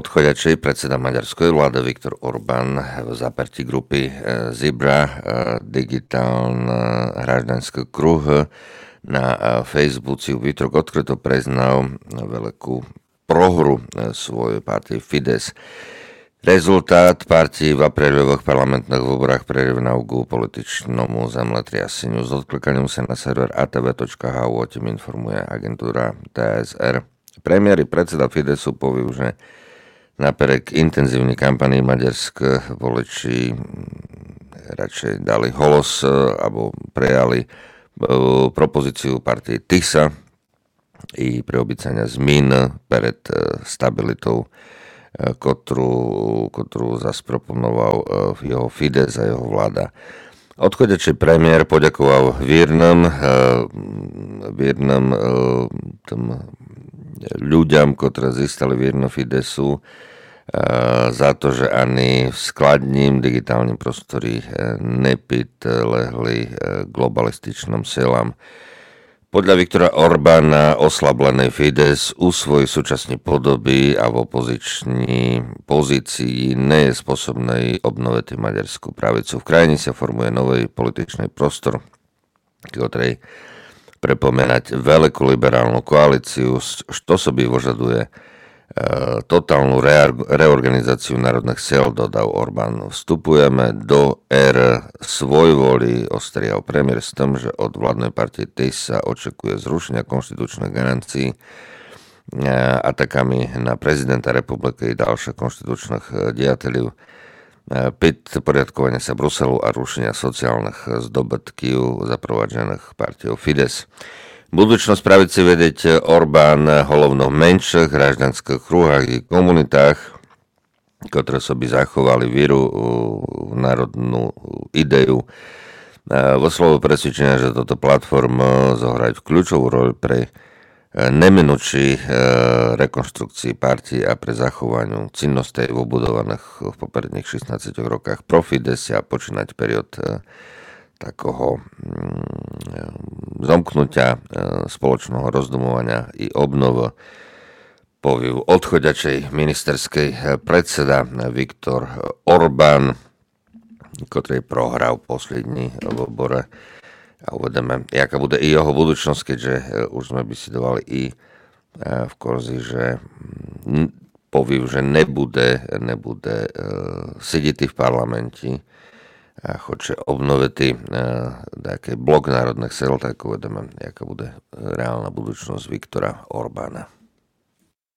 odchodiaci predseda maďarskej vlády Viktor Orbán v zaperti grupy Zibra, digitálna hráždanský kruh, na Facebooku Výtrok odkryto priznal veľkú prohru svojej partie Fidesz. Rezultát partии v aprílových parlamentných voľbách prerovnal k političnému zemletriaseniu. S odklikaním sa na server atv.hu o tým informuje agentúra TSR. Premiér i predseda Fidesu povedal, že napriek intenzívnej kampanii maďarské voliči radšej dali hlas alebo prijali propozíciu partie TISA i preobycania zmín pred stabilitou, ktorú zase proponoval jeho Fidesz a jeho vláda. Odchodiaci premiér poďakoval viernym ľuďom, ktorí získali vierno Fidesu, za to, že ani v skladním digitálnym prostore nepodľahli globalističným silám. Podľa Viktora Orbána oslablený Fidesz u svojej súčasnej podoby a v opozičnej pozícii nie je spôsobný obnoviť maďarskú pravicu. V krajine sa formuje nový političný prostor, ktorý pripomínať veľkú liberálnu koalíciu, čo sobі vyžaduje totálnu reorganizáciu národných síl, dodal Orbán. Vstupujeme do éry svojvoli, ostrial premiér s tým, že od vládnej partie TIS sa očakuje zrušenia konštitučných garancií atakami na prezidenta republiky i ďalších konštitučných diateľov, poriadkovania sa Bruselu a rušenia sociálnych zdobytkov zaprovádzaných partiou Fidesz. Budúcnosť pravici vedieť Orbán hlavno v menších hráždanských kruhách i komunitách, ktoré by zachovali víru v národnú ideu. Vo slovo presvedčenia, že toto platforma zohrať kľúčovú roľu pre neminúči rekonštrukcii partii a pre zachovaniu cinností vybudovaných v popredných 16 rokách pro Fidesz a počínať period takého zomknutia spoločného rozdumovania i obnovu poviev odchodiačej ministerskej predseda Viktor Orbán, ktorý prohral poslední voľbore. A uvedeme, jaká bude i jeho budúcnosť, keďže už sme bisedovali i v kurzi, že poviev, že nebude sedieť v parlamenti a chce obnoviť nejaký blok národných síl, tak uvedeme, jaká bude reálna budúcnosť Viktora Orbána.